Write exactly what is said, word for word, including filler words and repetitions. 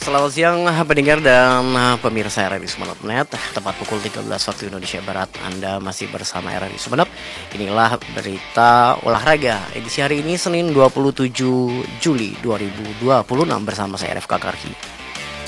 Selamat siang pendengar dan uh, pemirsa R R I Sumeneb titik net. Tepat pukul tiga belas waktu Indonesia Barat, Anda masih bersama R R I Sumeneb. Inilah berita olahraga edisi hari ini Senin dua puluh tujuh Juli dua ribu dua puluh enam bersama saya Ref Kakarki.